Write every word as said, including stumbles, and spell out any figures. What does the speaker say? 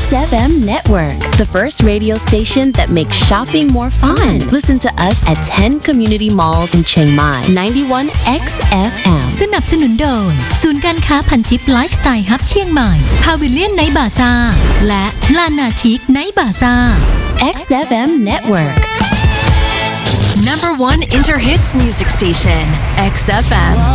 X F M Network, the first radio station that makes shopping more fun. Listen to us at ten community malls in Chiang Mai. ninety-one X F M สนับสนุนโดยศูนย์การค้าพันทิปไลฟ์สไตล์ฮับเชียงใหม่พาวิเลียนไนท์บาซ่าและลานาชิกไนท์บาซ่า X F M Network Number one Inter Hits music station X F M